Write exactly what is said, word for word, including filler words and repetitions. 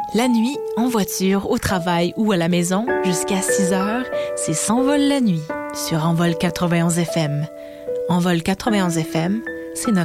La nuit, en voiture, au travail ou à la maison, jusqu'à six heures, c'est S'envole la nuit sur Envol quatre-vingt-onze F M. Envol quatre-vingt-onze F M, c'est notre